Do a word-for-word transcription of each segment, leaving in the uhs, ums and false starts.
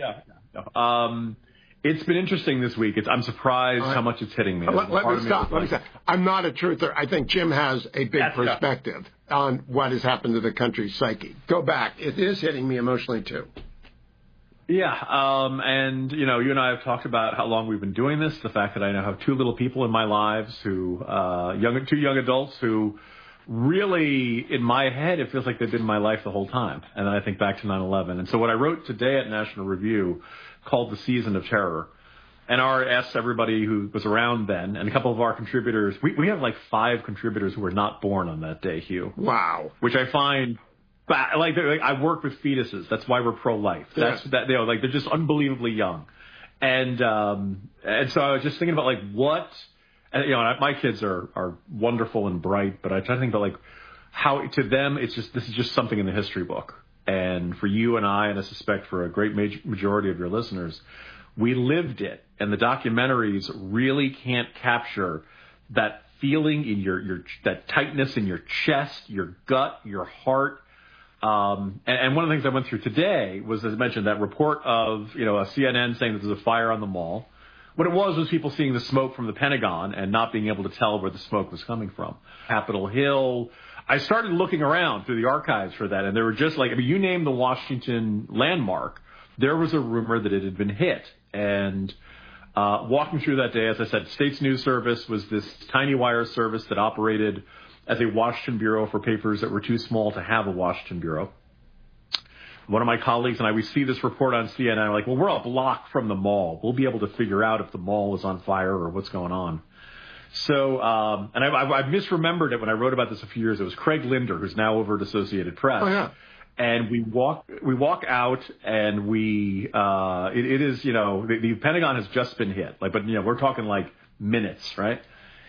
yeah. No. Um, it's been interesting this week. It's, I'm surprised right. how much it's hitting me. Let, let me stop. Let me stop. I'm not a truther. I think Jim has a big That's perspective tough. on what has happened to the country's psyche. Go back. It is hitting me emotionally, too. Yeah, um, and, you know, you and I have talked about how long we've been doing this, the fact that I now have two little people in my lives who, uh, young, two young adults who really, in my head, it feels like they've been in my life the whole time. And then I think back to nine eleven. And so what I wrote today at National Review called The Season of Terror, and I asked everybody who was around then, and a couple of our contributors, we, we have like five contributors who were not born on that day, Hugh. Wow. Which I find... But like, like I work with fetuses. That's why we're pro-life. That's yeah. that you know, like they're just unbelievably young, and um, and so I was just thinking about like what, and, you know, my kids are are wonderful and bright, but I try to think about like how to them it's just this is just something in the history book, and for you and I, and I suspect for a great major, majority of your listeners, we lived it, and the documentaries really can't capture that feeling in your your that tightness in your chest, your gut, your heart. Um, and, and one of the things I went through today was, as I mentioned, that report of, you know, a C N N saying that there's a fire on the mall. What it was was people seeing the smoke from the Pentagon and not being able to tell where the smoke was coming from. Capitol Hill. I started looking around through the archives for that, and there were just like, I mean, you named the Washington landmark. There was a rumor that it had been hit. And uh, walking through that day, as I said, States News Service was this tiny wire service that operated as a Washington bureau for papers that were too small to have a Washington bureau. One of my colleagues and I, we see this report on C N N. We're like, well, we're a block from the mall. We'll be able to figure out if the mall is on fire or what's going on. So, um, and I, I, I misremembered it when I wrote about this a few years. It was Craig Linder, who's now over at Associated Press. Oh, yeah. And we walk, we walk out, and we, uh, it, it is, you know, the, the Pentagon has just been hit. Like, but you know, we're talking like minutes, right?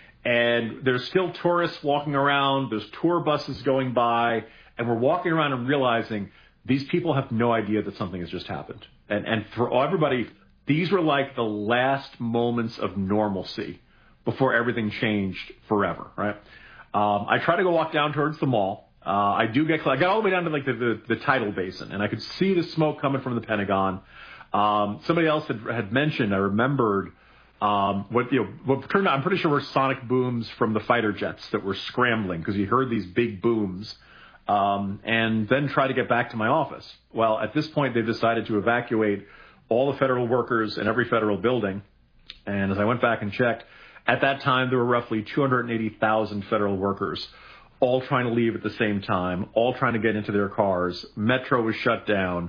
And there's still tourists walking around. There's tour buses going by. And we're walking around and realizing these people have no idea that something has just happened. And, and for everybody, these were like the last moments of normalcy before everything changed forever, right? Um, I try to go walk down towards the mall. Uh, I do get, I got all the way down to like the, the, the tidal basin, and I could see the smoke coming from the Pentagon. Um, somebody else had, had mentioned, I remembered, Um, what you know, what turned out, I'm pretty sure were sonic booms from the fighter jets that were scrambling because you heard these big booms, um, and then try to get back to my office. Well, at this point, they decided to evacuate all the federal workers in every federal building. And as I went back and checked, at that time there were roughly two hundred eighty thousand federal workers, all trying to leave at the same time, all trying to get into their cars. Metro was shut down.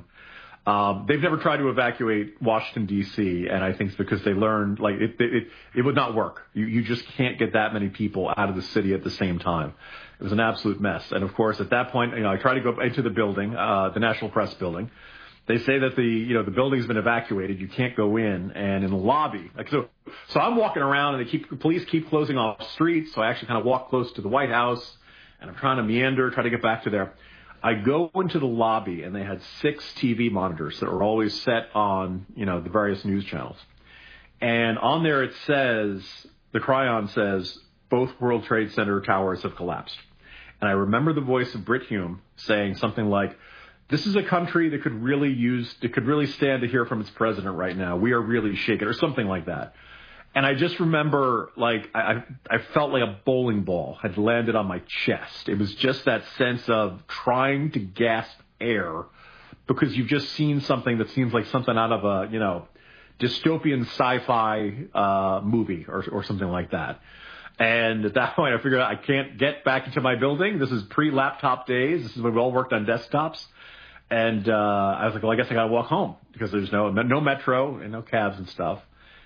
Um, they've never tried to evacuate Washington, D C, and I think it's because they learned, like, it, it, it would not work. You, you just can't get that many people out of the city at the same time. It was an absolute mess. And, of course, at that point, you know, I tried to go into the building, uh, the National Press Building. They say that the, you know, the building's been evacuated. You can't go in. And in the lobby, like, so, so I'm walking around, and they keep, the police keep closing off streets. So I actually kind of walk close to the White House, and I'm trying to meander, try to get back to there. I go into the lobby, and they had six T V monitors that were always set on, you know, the various news channels. And on there it says, the chyron says, both World Trade Center towers have collapsed. And I remember the voice of Brit Hume saying something like, this is a country that could really use, that could really stand to hear from its president right now. We are really shaken, or something like that. And I just remember, like, I, I felt like a bowling ball had landed on my chest. It was just that sense of trying to gasp air because you've just seen something that seems like something out of a, you know, dystopian sci-fi uh, movie or, or something like that. And at that point, I figured out I can't get back into my building. This is pre-laptop days. This is when we all worked on desktops. And uh, I was like, well, I guess I got to walk home because there's no no metro and no cabs and stuff.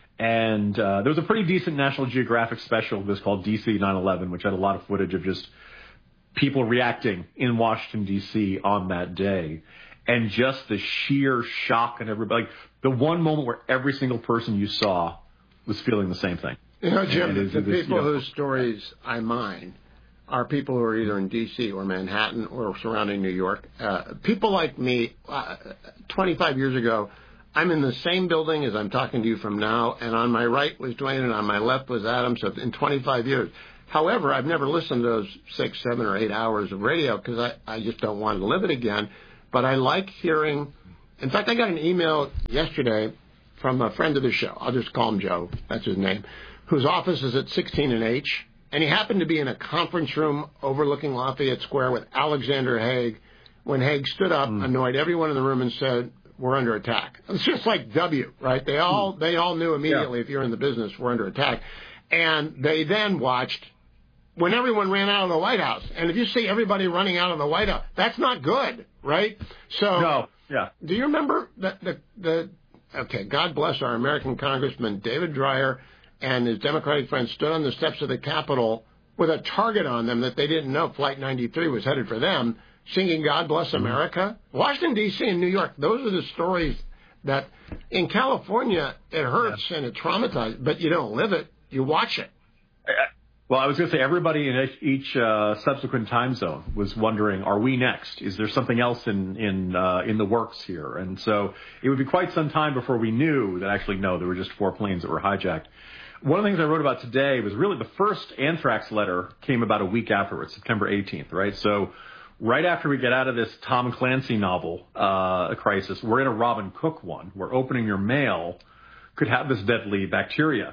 And uh, there was a pretty decent National Geographic special. It was called D C nine eleven, which had a lot of footage of just people reacting in Washington, D C on that day. And just the sheer shock and everybody. Like, the one moment where every single person you saw was feeling the same thing. You know, Jim, is, the is, people you know, whose stories I mine are people who are either in D C or Manhattan or surrounding New York. Uh, people like me, uh, twenty-five years ago, I'm in the same building as I'm talking to you from now, and on my right was Dwayne, and on my left was Adam, so in twenty-five years. However, I've never listened to those six, seven, or eight hours of radio because I, I just don't want to live it again. But I like hearing In fact, I got an email yesterday from a friend of the show. I'll just call him Joe. That's his name. Whose office is at sixteen and H. And he happened to be in a conference room overlooking Lafayette Square with Alexander Haig when Haig stood up, mm. annoyed everyone in the room and said, we're under attack. It's just like W, right? They all mm. they all knew immediately, yeah. if you're in the business, we're under attack. And they then watched when everyone ran out of the White House. And if you see everybody running out of the White House, that's not good, right? So, no, yeah. Do you remember the, the, the okay, God bless our American Congressman David Dreyer and his Democratic friends stood on the steps of the Capitol with a target on them that they didn't know Flight ninety-three was headed for them, singing God Bless America. Mm-hmm. Washington, D C and New York, those are the stories that in California, it hurts yeah. and it traumatizes, but you don't live it, you watch it. Well, I was going to say everybody in each uh, subsequent time zone was wondering, are we next? Is there something else in in uh, in the works here? And so it would be quite some time before we knew that actually, no, there were just four planes that were hijacked. One of the things I wrote about today was really the first anthrax letter came about a week afterwards, September eighteenth, right? So right after we get out of this Tom Clancy novel uh, crisis, we're in a Robin Cook one where opening your mail could have this deadly bacteria.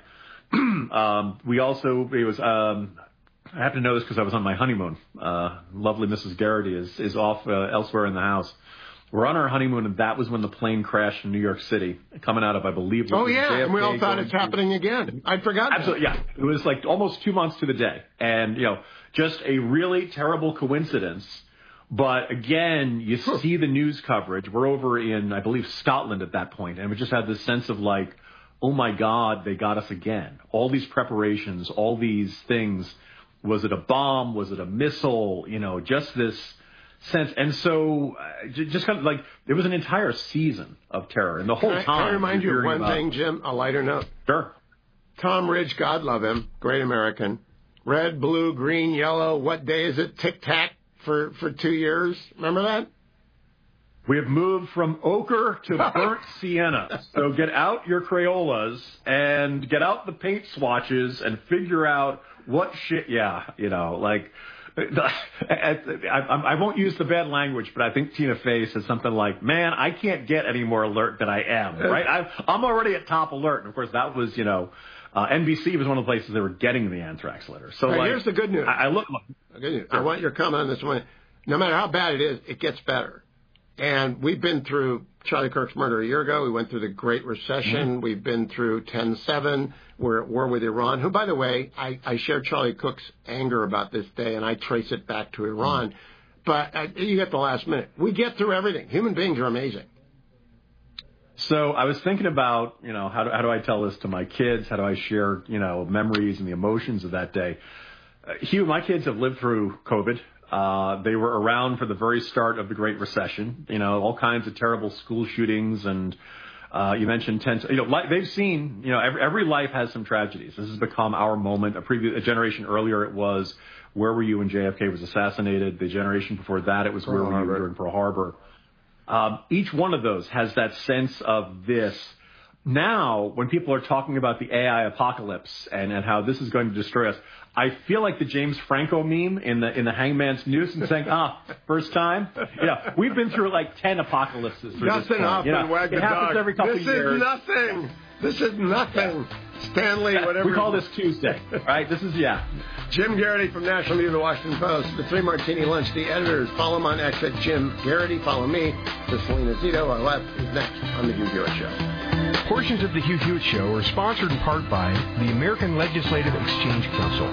um, we also, it was, um, I have to know this because I was on my honeymoon. Uh, lovely Missus Garrity is, is off uh, elsewhere in the house. We're on our honeymoon, and that was when the plane crashed in New York City, coming out of, I believe, oh, yeah, J F K, and we all thought it's to, happening again. I'd forgotten. Absolutely, yeah. It was like almost two months to the day. And, you know, just a really terrible coincidence. But, again, you see the news coverage. We're over in, I believe, Scotland at that point, and we just had this sense of, like, oh, my God, they got us again. All these preparations, all these things. Was it a bomb? Was it a missile? You know, just this sense. And so uh, just kind of like there was an entire season of terror. And the whole can I, time. Can I remind you of one about, thing, Jim? A lighter note. Sure. Tom Ridge, God love him, great American. Red, blue, green, yellow. What day is it? Tic-tac for, for two years. Remember that? We have moved from ochre to burnt sienna. So get out your Crayolas and get out the paint swatches and figure out what shit, yeah, you know, like, I, I, I won't use the bad language, but I think Tina Fey says something like, man, I can't get any more alert than I am, right? I'm, I'm already at top alert. And, of course, that was, you know, uh, N B C was one of the places they were getting the anthrax letter. So, right, like, here's the good news. I, I look. Good news. I want your comment on this one. No matter how bad it is, it gets better. And we've been through Charlie Kirk's murder a year ago. We went through the Great Recession. Mm-hmm. We've been through ten seven. We're at war with Iran, who, by the way, I, I share Charlie Cook's anger about this day, and I trace it back to Iran. Mm-hmm. But uh, you get the last minute. We get through everything. Human beings are amazing. So I was thinking about, you know, how do, how do I tell this to my kids? How do I share, you know, memories and the emotions of that day? Uh, Hugh, my kids have lived through COVID. Uh, they were around for the very start of the Great Recession, you know, all kinds of terrible school shootings. And uh, you mentioned ten, you know, li- they've seen, you know, every, every life has some tragedies. This has become our moment. A previous, a generation earlier, it was, where were you when J F K was assassinated? The generation before that, it was, where were you during Pearl Harbor? Um, each one of those has that sense of this. Now, when people are talking about the A I apocalypse and, and how this is going to destroy us, I feel like the James Franco meme in the in the Hangman's Noose and saying, ah, first time? Yeah, we've been through like ten apocalypses. Dustin Hoffman, you know, wag the it happens dog. every couple this of years. This is nothing. This is nothing. Stanley, whatever. We call this Tuesday, right? This is, yeah. Jim Garrity from National Media, The Washington Post, the Three Martini Lunch, the editors. Follow him on X at Jim Garrity. Follow me, the Selena Zito. Our left is next on The Hugh Hewitt Show. Portions of The Hugh Hewitt Show are sponsored in part by the American Legislative Exchange Council.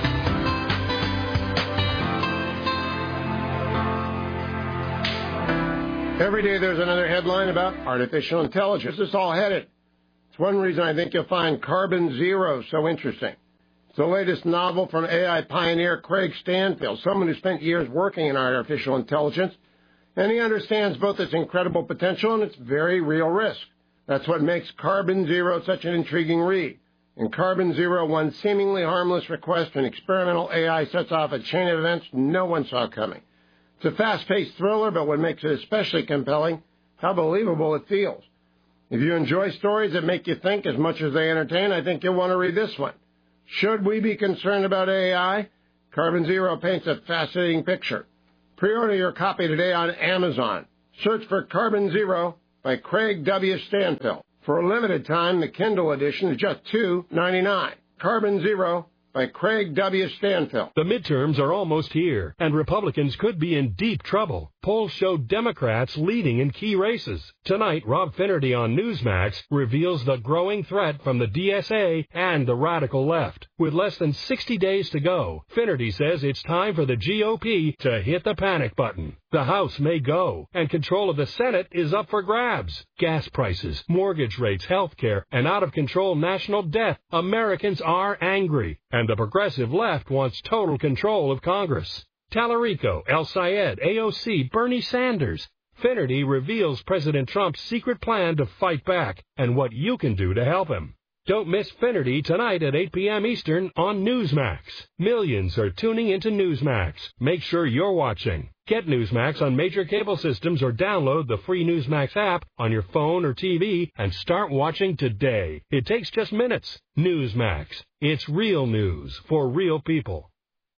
Every day there's another headline about artificial intelligence. It's all headed. It's one reason I think you'll find Carbon Zero so interesting. It's the latest novel from A I pioneer Craig Stanfield, someone who spent years working in artificial intelligence, and he understands both its incredible potential and its very real risk. That's what makes Carbon Zero such an intriguing read. In Carbon Zero, one seemingly harmless request for an experimental A I sets off a chain of events no one saw coming. It's a fast-paced thriller, but what makes it especially compelling, how believable it feels. If you enjoy stories that make you think as much as they entertain, I think you'll want to read this one. Should we be concerned about A I? Carbon Zero paints a fascinating picture. Pre-order your copy today on Amazon. Search for Carbon Zero by Craig W. Stanfill. For a limited time, the Kindle edition is just two ninety-nine. Carbon Zero by Craig W. Stanfill. The midterms are almost here, and Republicans could be in deep trouble. Polls show Democrats leading in key races. Tonight, Rob Finnerty on Newsmax reveals the growing threat from the D S A and the radical left. With less than sixty days to go, Finnerty says it's time for the G O P to hit the panic button. The House may go, and control of the Senate is up for grabs. Gas prices, mortgage rates, health care, and out-of-control national debt. Americans are angry, and the progressive left wants total control of Congress. Tallarico, El Sayed, A O C, Bernie Sanders. Finnerty reveals President Trump's secret plan to fight back and what you can do to help him. Don't miss Finnerty tonight at eight p.m. Eastern on Newsmax. Millions are tuning into Newsmax. Make sure you're watching. Get Newsmax on major cable systems or download the free Newsmax app on your phone or T V and start watching today. It takes just minutes. Newsmax. It's real news for real people.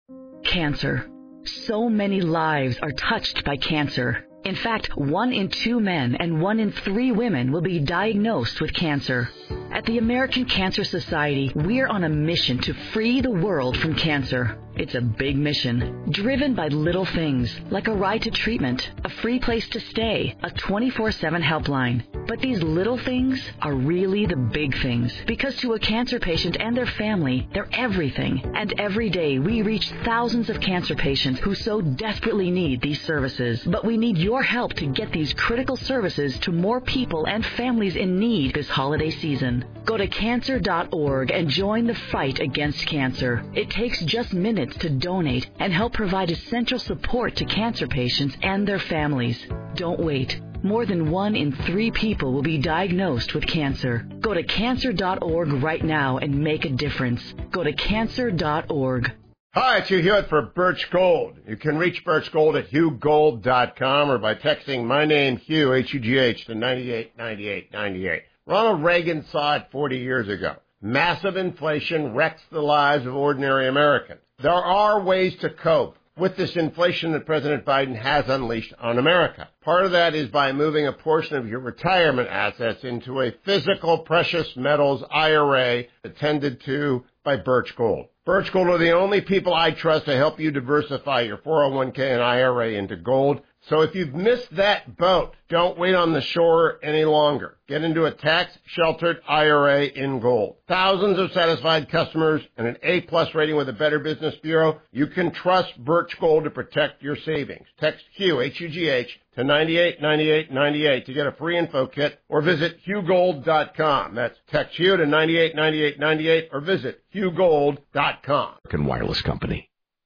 Cancer. So many lives are touched by cancer. In fact, one in two men and one in three women will be diagnosed with cancer. At the American Cancer Society, we're on a mission to free the world from cancer. It's a big mission, driven by little things, like a ride to treatment, a free place to stay, a twenty-four seven helpline. But these little things are really the big things, because to a cancer patient and their family, they're everything. And every day, we reach thousands of cancer patients who so desperately need these services. But we need your help to get these critical services to more people and families in need this holiday season. Go to cancer dot org and join the fight against cancer. It takes just minutes to donate and help provide essential support to cancer patients and their families. Don't wait. More than one in three people will be diagnosed with cancer. Go to cancer dot org right now and make a difference. Go to cancer dot org. Hi, it's Hugh Hewitt for Birch Gold. You can reach Birch Gold at hugh gold dot com or by texting my name, Hugh, H U G H, to ninety-eight ninety-eight ninety-eight. Ronald Reagan saw it forty years ago. Massive inflation wrecks the lives of ordinary Americans. There are ways to cope with this inflation that President Biden has unleashed on America. Part of that is by moving a portion of your retirement assets into a physical precious metals I R A attended to by Birch Gold. Birch Gold are the only people I trust to help you diversify your four oh one k and I R A into gold. So if you've missed that boat, don't wait on the shore any longer. Get into a tax-sheltered I R A in gold. Thousands of satisfied customers and an A-plus rating with the Better Business Bureau. You can trust Birch Gold to protect your savings. Text Hugh, H U G H, to ninety-eight ninety-eight ninety-eight to get a free info kit or visit hugh gold dot com. That's text Hugh to ninety-eight ninety-eight ninety-eight or visit hugh gold dot com. American Wireless Company.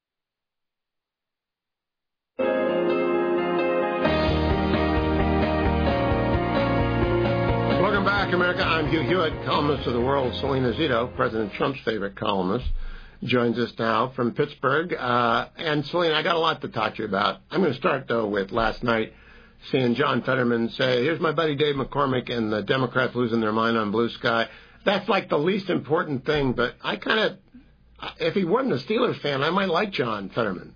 Welcome back, America. I'm Hugh Hewitt, columnist of the World. Selena Zito, President Trump's favorite columnist, joins us now from Pittsburgh. Uh, and Selena, I got a lot to talk to you about. I'm going to start, though, with last night seeing John Fetterman say, here's my buddy Dave McCormick and the Democrats losing their mind on Blue Sky. That's like the least important thing, but I kind of, if he wasn't a Steelers fan, I might like John Fetterman.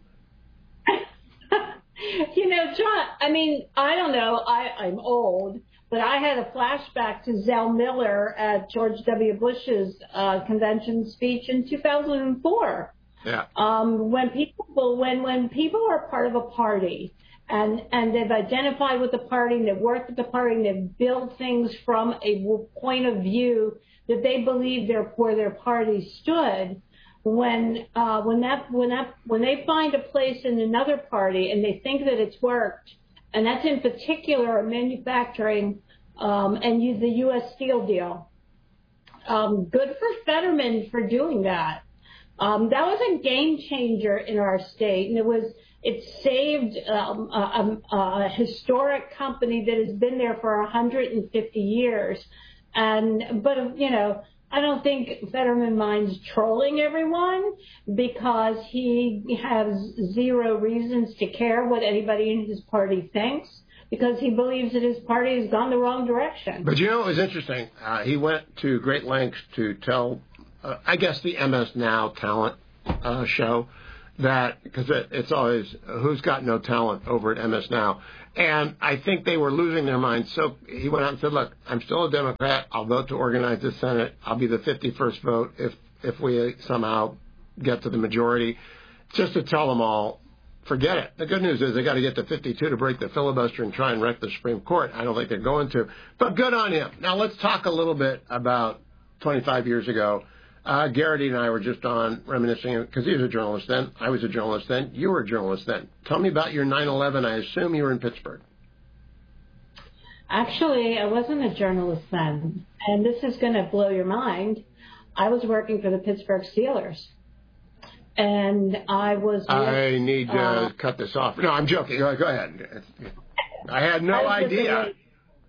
You know, John, I mean, I don't know, I, I'm old, but I had a flashback to Zell Miller at George W. Bush's uh, convention speech in two thousand four. Yeah. Um, when people, when, when people are part of a party and, and they've identified with the party and they've worked with the party and they've built things from a point of view that they believe their, where their party stood, when uh, when that when that when they find a place in another party and they think that it's worked, and that's in particular manufacturing um, and use the U S Steel deal. Um, good for Fetterman for doing that. Um, that was a game changer in our state, and it was it saved um, a, a, a historic company that has been there for one hundred fifty years. And but you know. I don't think Fetterman minds trolling everyone because he has zero reasons to care what anybody in his party thinks because he believes that his party has gone the wrong direction. But you know, it was interesting. Uh, he went to great lengths to tell, uh, I guess, the M S Now talent uh, show that, because it, it's always who's got no talent over at M S Now. And I think they were losing their minds. So he went out and said, look, I'm still a Democrat. I'll vote to organize the Senate. I'll be the fifty-first vote if, if we somehow get to the majority. Just to tell them all, forget it. The good news is they got to get to fifty-two to break the filibuster and try and wreck the Supreme Court. I don't think they're going to. But good on him. Now let's talk a little bit about twenty-five years ago. Uh, Garrity and I were just on reminiscing, because he was a journalist then. I was a journalist then. You were a journalist then. Tell me about your nine eleven. I assume you were in Pittsburgh. Actually, I wasn't a journalist then. And this is going to blow your mind. I was working for the Pittsburgh Steelers. And I was... With, I need to uh, cut this off. No, I'm joking. Go ahead. I had no I idea. Late,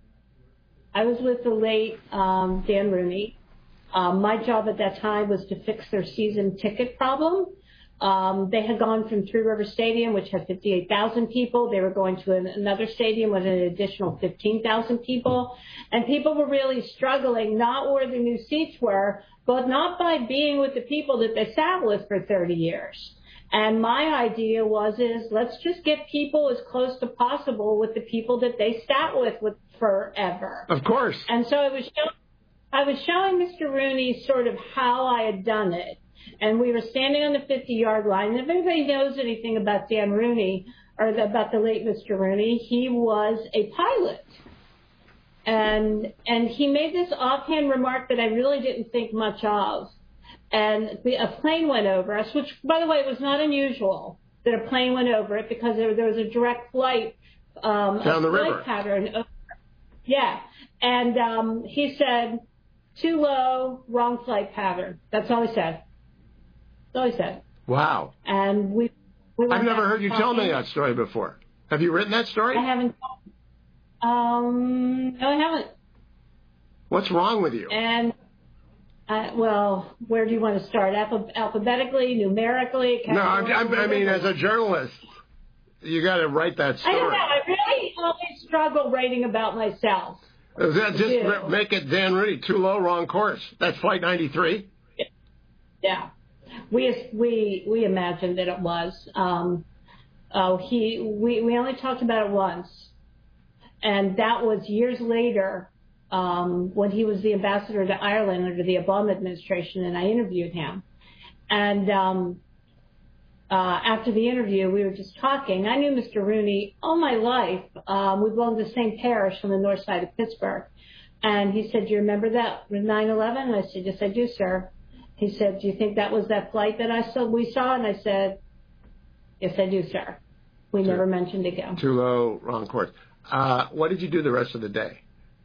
I was with the late um, Dan Rooney. Um, my job at that time was to fix their season ticket problem. Um, they had gone from Three River Stadium, which had fifty-eight thousand people. They were going to an, another stadium with an additional fifteen thousand people. And people were really struggling, not where the new seats were, but not by being with the people that they sat with for thirty years. And my idea was, is let's just get people as close to possible with the people that they sat with, with forever. Of course. And so I was showing, I was showing Mister Rooney sort of how I had done it. And we were standing on the fifty-yard line. And if anybody knows anything about Dan Rooney or the, about the late Mister Rooney, he was a pilot. And and he made this offhand remark that I really didn't think much of. And the, a plane went over us, which, by the way, was not unusual that a plane went over it because there, there was a direct flight, um, down the flight river pattern. Over. Yeah. And um, he said, too low, wrong flight pattern. That's all he said. That's all he said. Wow. And we, we I've never heard you tell me that story before. Have you written that story? I haven't. Um, no, I haven't. What's wrong with you? And, uh, well, where do you want to start? Alpha- alphabetically, numerically? No, I, I, I mean, as a journalist, you got to write that story. I don't know. I really always struggle writing about myself. Is that just r- make it Dan Rooney, too low, wrong course. That's Flight ninety-three? Yeah. We we we imagined that it was. Um, oh, he we, we only talked about it once. And that was years later um, when he was the ambassador to Ireland under the Obama administration, and I interviewed him. And um, uh, after the interview, we were just talking. I knew Mister Rooney all my life. Um, we belonged to the same parish on the north side of Pittsburgh. And he said, do you remember that nine eleven? And I said, yes, I do, sir. He said, do you think that was that flight that I saw, we saw? And I said, yes, I do, sir. We never mentioned it again. Too low, wrong course. Uh, what did you do the rest of the day?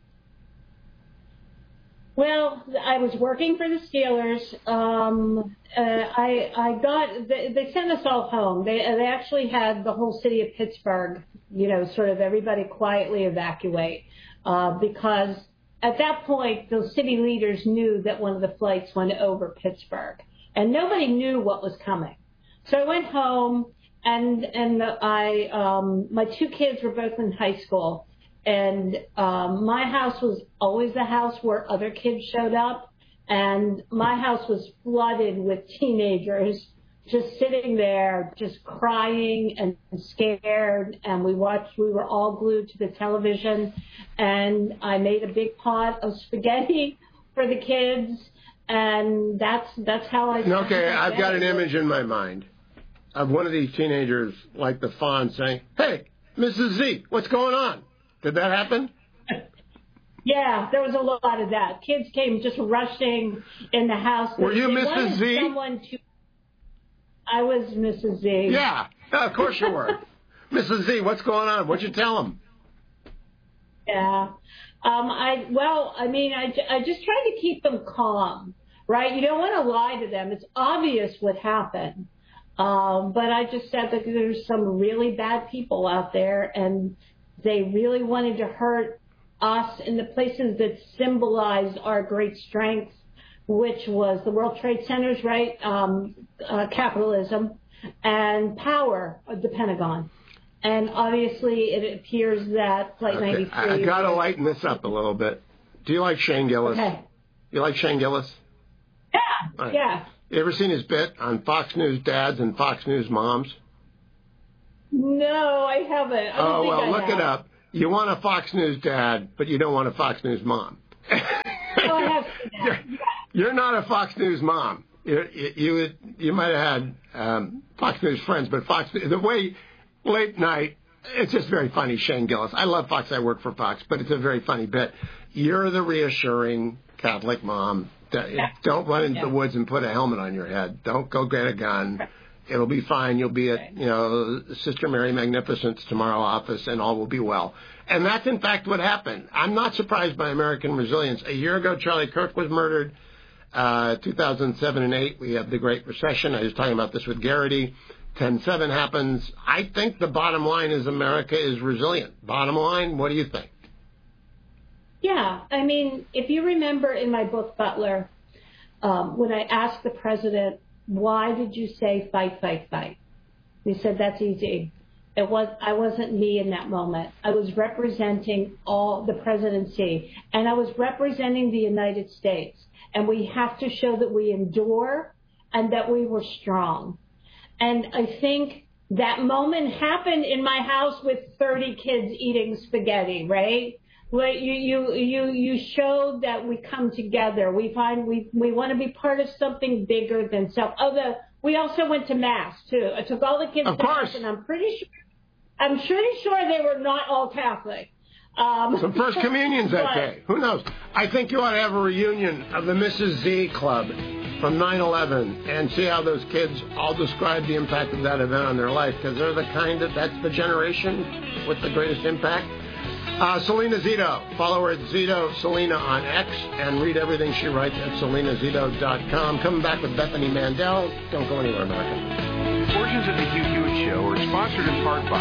Well, I was working for the Steelers. Um, uh, I I got they, they sent us all home. They they actually had the whole city of Pittsburgh, you know, sort of everybody quietly evacuate uh, because at that point the city leaders knew that one of the flights went over Pittsburgh, and nobody knew what was coming. So I went home, and and I um, my two kids were both in high school. And um, my house was always the house where other kids showed up. And my house was flooded with teenagers just sitting there, just crying and scared. And we watched, we were all glued to the television. And I made a big pot of spaghetti for the kids. And that's that's how I... Okay, I've got an image in my mind of one of these teenagers like the Fonz saying, hey, Missus Z, what's going on? Did that happen? Yeah, there was a lot of that. Kids came just rushing in the house. Were you they Missus Z? Someone to... I was Missus Z. Yeah, of course you were. Missus Z, what's going on? What'd you tell them? Yeah. Um, I well, I mean, I, I just tried to keep them calm, right? You don't want to lie to them. It's obvious what happened. Um, but I just said that there's some really bad people out there, and they really wanted to hurt us in the places that symbolized our great strength, which was the World Trade Centers, right, um, uh, capitalism, and power of the Pentagon. And obviously it appears that Flight okay. ninety-three... I got to lighten this up a little bit. Do you like Shane Gillis? Okay. You like Shane Gillis? Yeah, right. yeah. You ever seen his bit on Fox News Dads and Fox News Moms? No, I haven't. I don't oh, think well, I look have. it up. You want a Fox News dad, but you don't want a Fox News mom. Oh, I have seen that. You're, you're not a Fox News mom. You you you, would, you might have had um, Fox News friends, but Fox the way late night, it's just very funny. Shane Gillis. I love Fox. I work for Fox, but it's a very funny bit. You're the reassuring Catholic mom. That, Yeah. Don't run into Yeah. the woods and put a helmet on your head. Don't go get a gun. It'll be fine. You'll be at, you know, Sister Mary Magnificent's tomorrow office, and all will be well. And that's, in fact, what happened. I'm not surprised by American resilience. A year ago, Charlie Kirk was murdered. Uh, two thousand seven and eight, we had the Great Recession. I was talking about this with Garrity. ten seven happens. I think the bottom line is America is resilient. Bottom line, what do you think? Yeah, I mean, if you remember in my book, Butler, um, when I asked the president, why did you say fight, fight, fight? He said, that's easy. It was, I wasn't me in that moment. I was representing all the presidency, and I was representing the United States. And we have to show that we endure and that we were strong. And I think that moment happened in my house with thirty kids eating spaghetti, right? Where you, you, you, you showed that we come together. We find we, we want to be part of something bigger than self. Oh, the, we also went to Mass, too. I took all the kids of to course. Mass, and I'm pretty sure, I'm pretty sure they were not all Catholic. Um, Some First Communions that but, day. Who knows? I think you ought to have a reunion of the Missus Z Club from nine eleven and see how those kids all describe the impact of that event on their life, because they're the kind of, that's the generation with the greatest impact. Uh, Selena Zito. Follow her at Zito Selena on X and read everything she writes at selena zito dot com. Coming back with Bethany Mandel. Don't go anywhere, America. Portions of the Hugh Hewitt Show are sponsored in part by